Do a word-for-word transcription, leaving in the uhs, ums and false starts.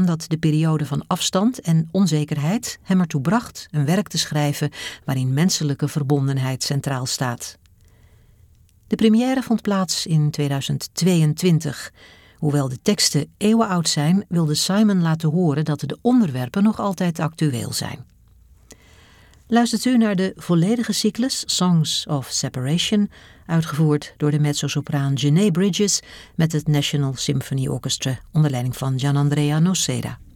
aan dat de periode van afstand en onzekerheid hem ertoe bracht een werk te schrijven waarin menselijke verbondenheid centraal staat. De première vond plaats in tweeduizend tweeëntwintig. Hoewel de teksten eeuwenoud zijn, wilde Simon laten horen dat de onderwerpen nog altijd actueel zijn. Luistert u naar de volledige cyclus Songs of Separation, uitgevoerd door de mezzosopraan Janae Bridges met het National Symphony Orchestra onder leiding van Gianandrea Noceda.